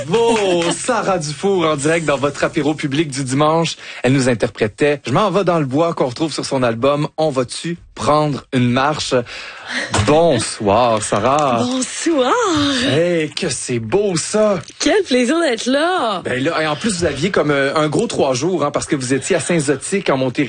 Bravo! Sarah Dufour en direct dans votre apéro public du dimanche. Elle nous interprétait « Je m'en vais dans le bois » qu'on retrouve sur son album « On va-tu prendre une marche ». Bonsoir, Sarah. Bonsoir. Hey, que c'est beau ça. Quel plaisir d'être là. Ben là, et en plus vous aviez comme un gros 3 jours, hein, parce que vous étiez à Saint-Zotique en Montérégie.